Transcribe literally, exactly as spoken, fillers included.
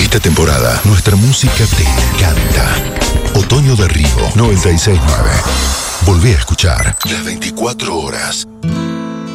esta temporada, nuestra música te encanta. Otoño de Río noventa y seis punto nueve. Volvé a escuchar las veinticuatro horas.